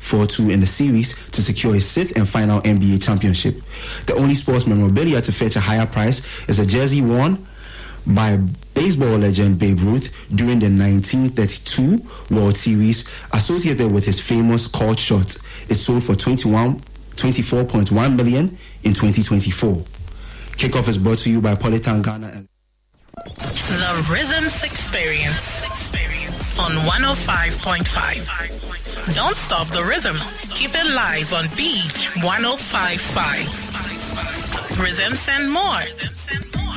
4-2 in the series to secure his 6th and final NBA championship. The only sports memorabilia to fetch a higher price is a jersey worn by baseball legend Babe Ruth during the 1932 World Series, associated with his famous called shots. It sold for $24.1 million in 2024. Kickoff is brought to you by Polytan Ghana. The Rhythms Experience on 105.5. Don't stop the rhythm. Keep it live on Beach 105.5. Rhythms and more.